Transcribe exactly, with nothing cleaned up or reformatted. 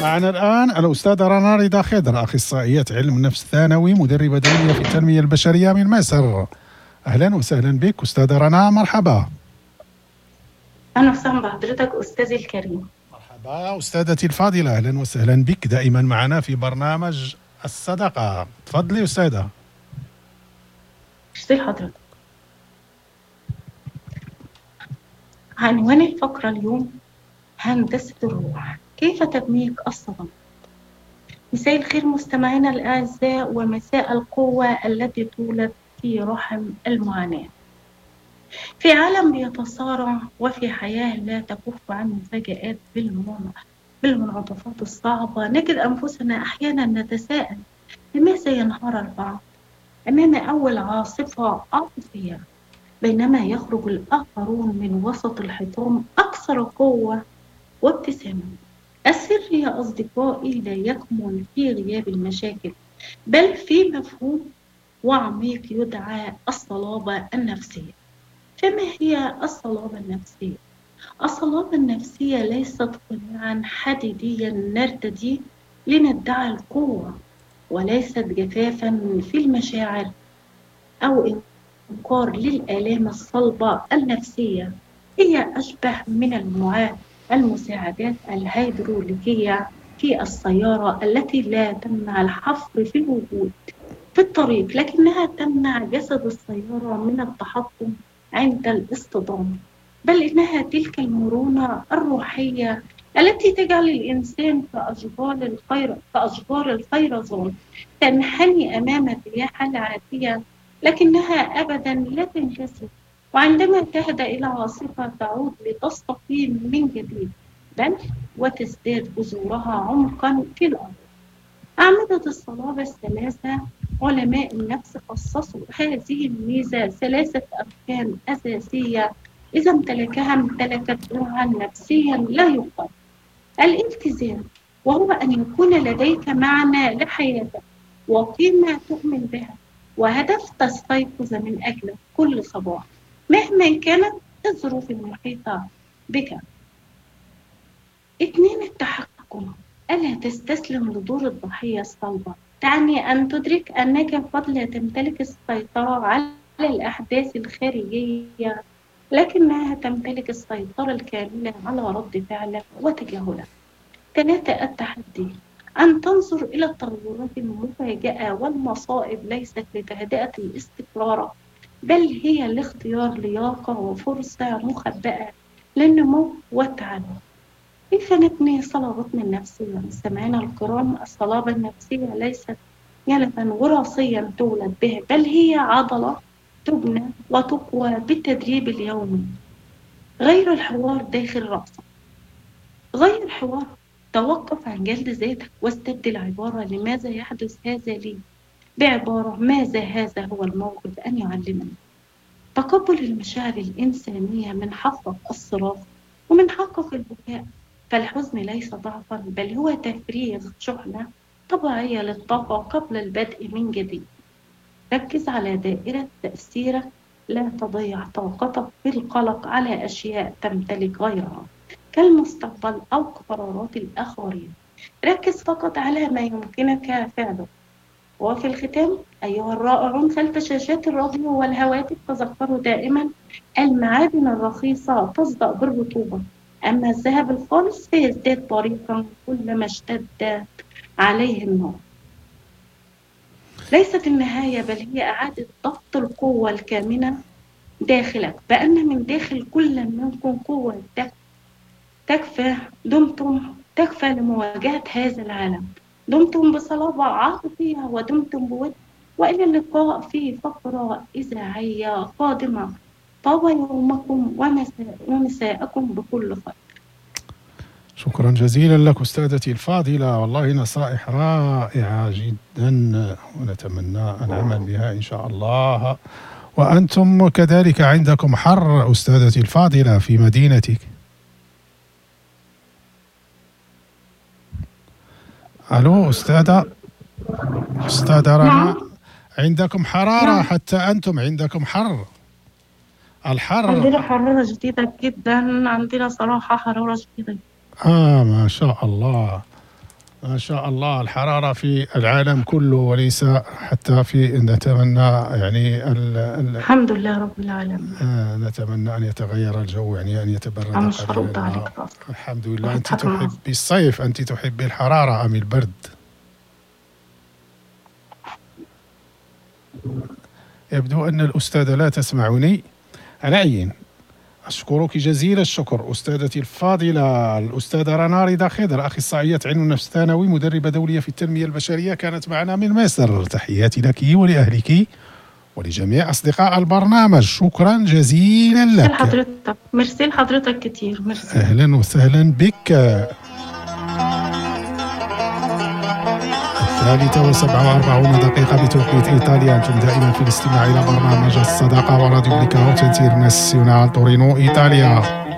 معنا الآن الأستاذة رنا رضا خضر، أخصائية علم النفس ثانوي، مدربة دولية في التنمية البشرية من مصر. أهلا وسهلا بك أستاذة رنا، مرحبا. أهلا وسهلا بحضرتك أستاذي الكريم. مرحبا أستاذتي الفاضلة، أهلا وسهلا بك دائما معنا في برنامج الصدقة. تفضلي أستاذة. ميرسي لحضرتك. عنوان الفقرة اليوم هندسة الروح، كيف تبنيك الصدمة. مساء الخير مستمعينا الأعزاء، ومساء القوة التي تولد في رحم المعاناة. في عالم بيتصارع وفي حياة لا تكف عن مفاجآت بالمنعطفات الصعبة، نجد أنفسنا أحيانا نتساءل لماذا ينهار البعض أمام أول عاصفة عاطفية، بينما يخرج الآخرون من وسط الحطام أكثر قوة وابتسامة. السر يا أصدقائي لا يكمن في غياب المشاكل، بل في مفهوم وعميق يدعى الصلابة النفسية. فما هي الصلابة النفسية؟ الصلابة النفسية ليست قناعا حديديا نرتديه لندعي القوة، وليست جفافا في المشاعر أو إنكار للآلام الصلبة النفسية. هي أشبه من المساعدات الهيدروليكية في السيارة التي لا تمنع الحفر في الوجود في الطريق، لكنها تمنع جسد السيارة من التحطم عند الاصطدام. بل إنها تلك المرونة الروحية التي تجعل الإنسان كأشجار الخير كأشجار الخيرزون تنحني أمام الرياح العاتية، لكنها أبدا لا تنكسر، وعندما تهدأ إلى عاصفة تعود لتستقيم من جديد، بل وتزداد جذورها عمقا في الأرض. أعمدة الصلابة الثلاثة علماء النفس خصصوا هذه الميزة ثلاثة أركان أساسية، إذا امتلكها امتلكت روحا نفسيا لا يقال. الالتزام، وهو أن يكون لديك معنى لحياتك وقيمة تؤمن بها وهدف تستيقظ من أجله كل صباح مهما كانت الظروف المحيطة بك. اثنين، التحكم، ألا تستسلم لدور الضحية الصلبة، تعني أن تدرك أنك قد لا تمتلك السيطرة على الأحداث الخارجية، لكنها تمتلك السيطرة الكاملة على رد فعلك وتجاهلك. ثلاثة، التحدي، أن تنظر إلى التغيرات المفاجئة والمصائب ليست لتهدئة الاستقرار، بل هي لاختيار لياقة وفرصة مخبأة للنمو والتعلم. كيف نبني صلابتنا النفسية؟ مستمعينا الكرام، الصلابة النفسية ليست يلفا وراثيا تولد به، بل هي عضلة تبنى وتقوى بالتدريب اليومي. غير الحوار داخل رأسك، غير الحوار، توقف عن جلد ذاتك واستبدل عبارة لماذا يحدث هذا لي بعبارة ماذا هذا هو الموقف أن يعلمني. تقبل المشاعر الإنسانية، من حقك الصراخ ومن حقك البكاء، فالحزن ليس ضعفا بل هو تفريغ شحنة طبيعية للطاقة قبل البدء من جديد. ركز على دائرة تأثيرك، لا تضيع طاقتك في القلق على أشياء تمتلك غيرها كالمستقبل أو قرارات الآخرين. ركز فقط على ما يمكنك فعله. وفي الختام أيها الرائعون خلف شاشات الراديو والهواتف، تذكروا دائما المعادن الرخيصة تصدأ بالرطوبة، أما الذهب الخالص فيزداد طريقا كلما اشتد عليه النار. ليست النهاية بل هي إعادة ضبط القوة الكامنة داخلك، بأن من داخل كل منكم قوة تكفى دمتم تكفى لمواجهة هذا العالم. دمتم بصلابة عاطفية ودمتم بود، وإلى اللقاء في فقرة إذاعية قادمة. طاب يومكم ومساء ومساءكم بكل خير. شكرا جزيلا لك أستاذتي الفاضلة، والله نصائح رائعة جدا ونتمنى العمل بها إن شاء الله. وأنتم كذلك عندكم حر أستاذتي الفاضلة في مدينتك. ألو أستاذة أستاذة رنا، عندكم حرارة؟ حتى أنتم عندكم حر؟ الحر عندنا حرارة شديدة جدا، عندنا صراحة حرارة شديدة. آه ما شاء الله. ما شاء الله الحرارة في العالم كله وليس حتى في نتمنى يعني ال ال الحمد لله رب العالمين. آه نتمنى أن يتغير الجو، يعني أن يتبرد عم مش هرد قليلا. عليك أصلا. الحمد لله. واحد أنت حط معه. تحبي الصيف، أنت تحبي الحرارة أم البرد؟ يبدو أن الأستاذة لا تسمعني. على أي، أشكرك جزيل الشكر أستاذتي الفاضلة الأستاذة رنا رضا خضر، أخصائية علم النفس ثانوي، مدربة دولية في التنمية البشرية، كانت معنا من مصر. تحياتي لك ولأهلك ولجميع أصدقاء البرنامج. شكرا جزيلا ميرسي لك. لحضرتك، ميرسي لحضرتك كتير، ميرسي. أهلا وسهلا بك. الثالثة وسبعة وأربعون دقيقة بتوقيت إيطاليا. أنتم دائما في الاستماع إلى برنامج الصداقة وراديو بليكاوت انترناسيونال تورينو إيطاليا.